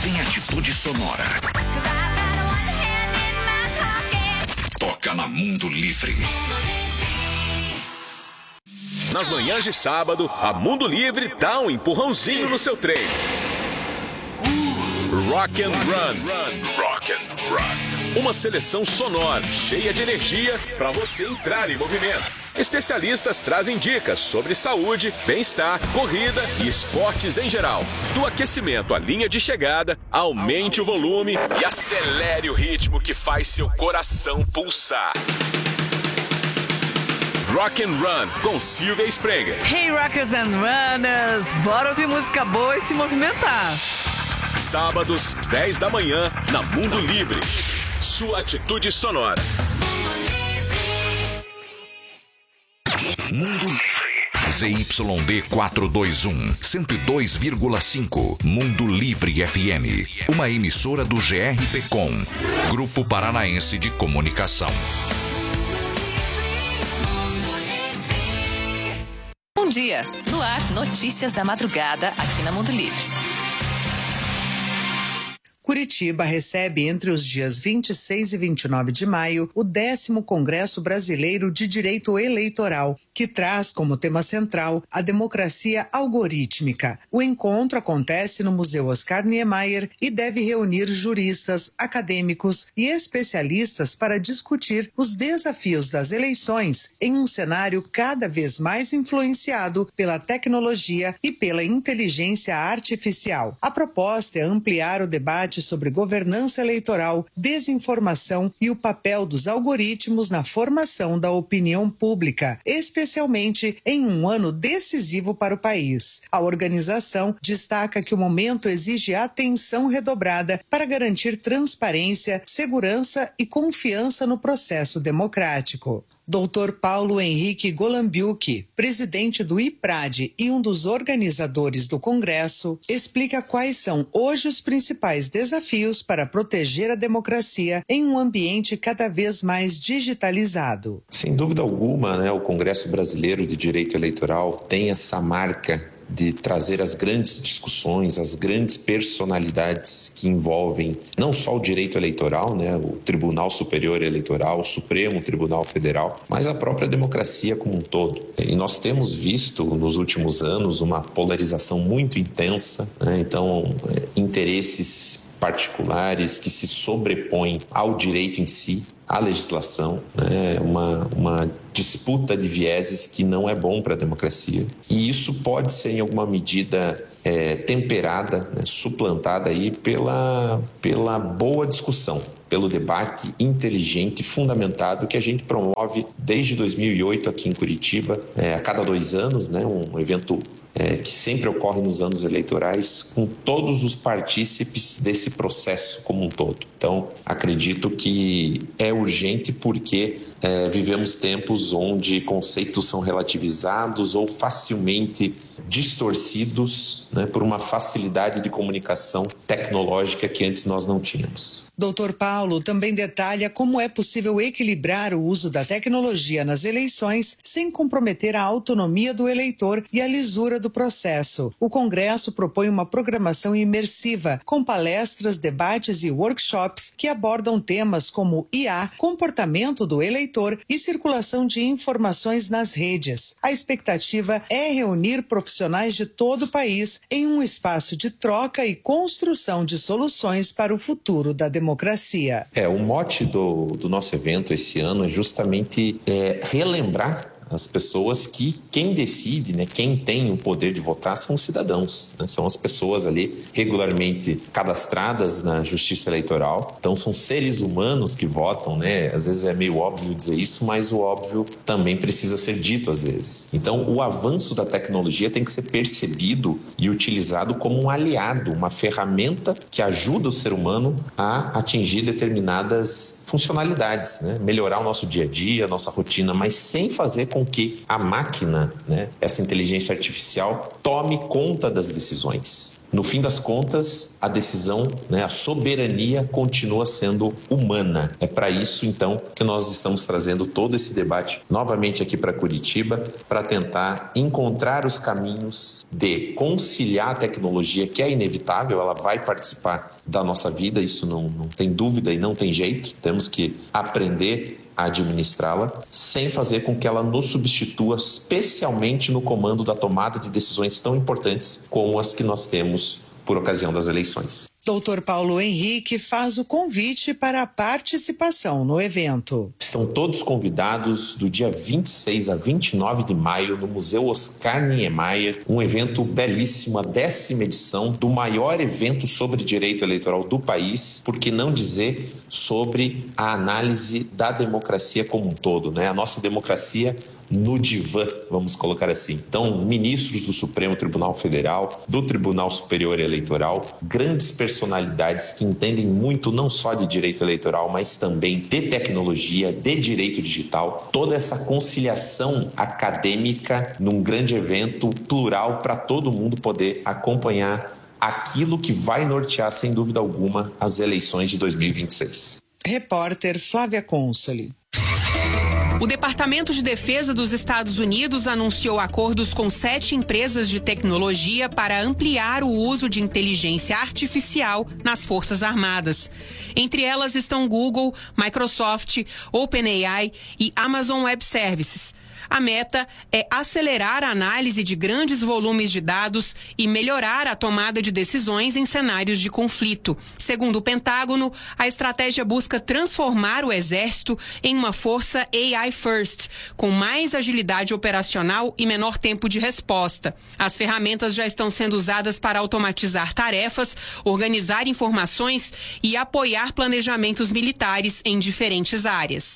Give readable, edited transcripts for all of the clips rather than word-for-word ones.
tem atitude sonora. Toca na Mundo Livre. Nas manhãs de sábado, a Mundo Livre dá um empurrãozinho no seu treino. Rock and Run. Rock and Run. Uma seleção sonora, cheia de energia para você entrar em movimento. Especialistas trazem dicas sobre saúde, bem-estar, corrida e esportes em geral. Do aquecimento à linha de chegada, aumente o volume e acelere o ritmo que faz seu coração pulsar. Rock and Run, com Silvia Sprenger. Hey Rockers and Runners, bora ouvir música boa e se movimentar. Sábados, 10 da manhã, na Mundo Livre. Sua atitude sonora. Mundo Livre. ZYD 421, 102,5. Mundo Livre FM. Uma emissora do GRPcom, Grupo Paranaense de Comunicação. Bom dia. No ar, notícias da madrugada aqui na Mundo Livre. Curitiba recebe entre os dias 26 e 29 de maio o 10º Congresso Brasileiro de Direito Eleitoral, que traz como tema central a democracia algorítmica. O encontro acontece no Museu Oscar Niemeyer e deve reunir juristas, acadêmicos e especialistas para discutir os desafios das eleições em um cenário cada vez mais influenciado pela tecnologia e pela inteligência artificial. A proposta é ampliar o debate sobre governança eleitoral, desinformação e o papel dos algoritmos na formação da opinião pública, especialmente em um ano decisivo para o país. A organização destaca que o momento exige atenção redobrada para garantir transparência, segurança e confiança no processo democrático. Dr. Paulo Henrique Golambiuk, presidente do IPRAD e um dos organizadores do Congresso, explica quais são hoje os principais desafios para proteger a democracia em um ambiente cada vez mais digitalizado. Sem dúvida alguma, o Congresso Brasileiro de Direito Eleitoral tem essa marca de trazer as grandes discussões, as grandes personalidades que envolvem não só o direito eleitoral, o Tribunal Superior Eleitoral, o Supremo Tribunal Federal, mas a própria democracia como um todo. E nós temos visto nos últimos anos uma polarização muito intensa, então interesses particulares que se sobrepõem ao direito em si, à legislação, uma disputa de vieses que não é bom para a democracia. E isso pode ser, em alguma medida, temperada, suplantada aí pela boa discussão, pelo debate inteligente e fundamentado que a gente promove desde 2008 aqui em Curitiba, a cada 2 anos, um evento que sempre ocorre nos anos eleitorais, com todos os partícipes desse processo como um todo. Então, acredito que é urgente porque vivemos tempos onde conceitos são relativizados ou facilmente distorcidos por uma facilidade de comunicação tecnológica que antes nós não tínhamos. Dr. Paulo também detalha como é possível equilibrar o uso da tecnologia nas eleições sem comprometer a autonomia do eleitor e a lisura do processo. O Congresso propõe uma programação imersiva, com palestras, debates e workshops que abordam temas como IA, comportamento do eleitor e circulação de informações nas redes. A expectativa é reunir profissionais de todo o país em um espaço de troca e construção de soluções para o futuro da democracia. O mote do nosso evento esse ano é justamente relembrar as pessoas que quem decide, quem tem o poder de votar são os cidadãos, são as pessoas ali regularmente cadastradas na Justiça Eleitoral. Então são seres humanos que votam, Às vezes é meio óbvio dizer isso, mas o óbvio também precisa ser dito às vezes. Então o avanço da tecnologia tem que ser percebido e utilizado como um aliado, uma ferramenta que ajuda o ser humano a atingir determinadas funcionalidades, melhorar o nosso dia a dia, a nossa rotina, mas sem fazer com com que a máquina, né, essa inteligência artificial, tome conta das decisões. No fim das contas, a decisão, né, a soberania continua sendo humana. É para isso, então, que nós estamos trazendo todo esse debate novamente aqui para Curitiba, para tentar encontrar os caminhos de conciliar a tecnologia, que é inevitável, ela vai participar da nossa vida, isso não tem dúvida e não tem jeito. Temos que aprender a administrá-la, sem fazer com que ela nos substitua, especialmente no comando da tomada de decisões tão importantes como as que nós temos por ocasião das eleições. Dr. Paulo Henrique faz o convite para a participação no evento. Estão todos convidados do dia 26 a 29 de maio no Museu Oscar Niemeyer, um evento belíssimo, a 10ª edição do maior evento sobre direito eleitoral do país, por que não dizer sobre a análise da democracia como um todo, né? A nossa democracia no divã, vamos colocar assim. Então, ministros do Supremo Tribunal Federal, do Tribunal Superior Eleitoral, grandes personalidades que entendem muito não só de direito eleitoral, mas também de tecnologia, de direito digital, toda essa conciliação acadêmica num grande evento plural para todo mundo poder acompanhar aquilo que vai nortear, sem dúvida alguma, as eleições de 2026. Repórter Flávia Consoli. O Departamento de Defesa dos Estados Unidos anunciou acordos com 7 empresas de tecnologia para ampliar o uso de inteligência artificial nas Forças Armadas. Entre elas estão Google, Microsoft, OpenAI e Amazon Web Services. A meta é acelerar a análise de grandes volumes de dados e melhorar a tomada de decisões em cenários de conflito. Segundo o Pentágono, a estratégia busca transformar o Exército em uma força AI First, com mais agilidade operacional e menor tempo de resposta. As ferramentas já estão sendo usadas para automatizar tarefas, organizar informações e apoiar planejamentos militares em diferentes áreas.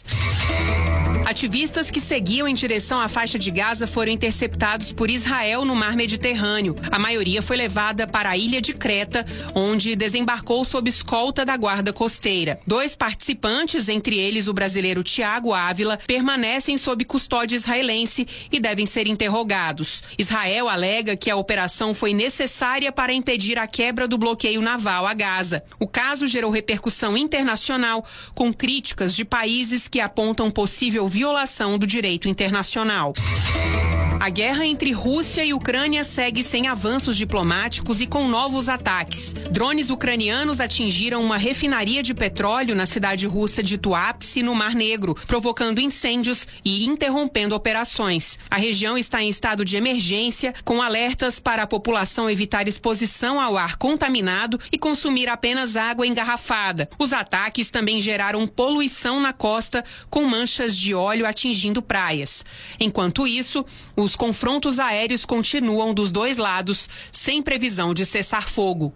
Ativistas que seguiam em direção à faixa de Gaza foram interceptados por Israel no mar Mediterrâneo. A maioria foi levada para a ilha de Creta, onde desembarcou sob escolta da guarda costeira. 2 participantes, entre eles o brasileiro Tiago Ávila, permanecem sob custódia israelense e devem ser interrogados. Israel alega que a operação foi necessária para impedir a quebra do bloqueio naval a Gaza. O caso gerou repercussão internacional, com críticas de países que apontam possível violação do direito internacional. A guerra entre Rússia e Ucrânia segue sem avanços diplomáticos e com novos ataques. Drones ucranianos atingiram uma refinaria de petróleo na cidade russa de Tuapse, no Mar Negro, provocando incêndios e interrompendo operações. A região está em estado de emergência, com alertas para a população evitar exposição ao ar contaminado e consumir apenas água engarrafada. Os ataques também geraram poluição na costa, com manchas de óleo atingindo praias. Enquanto isso, os confrontos aéreos continuam dos 2 lados, sem previsão de cessar fogo.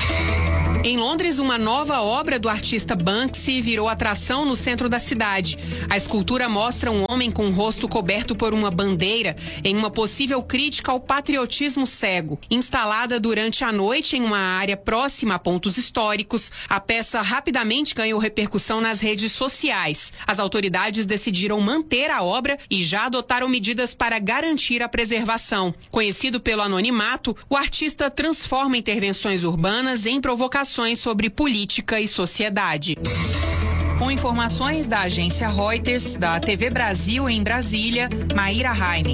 Em Londres, uma nova obra do artista Banksy virou atração no centro da cidade. A escultura mostra um homem com o rosto coberto por uma bandeira em uma possível crítica ao patriotismo cego. Instalada durante a noite em uma área próxima a pontos históricos, a peça rapidamente ganhou repercussão nas redes sociais. As autoridades decidiram manter a obra e já adotaram medidas para garantir a preservação. Conhecido pelo anonimato, o artista transforma intervenções urbanas em provocações sobre política e sociedade. Com informações da agência Reuters, da TV Brasil em Brasília, Maíra Heine.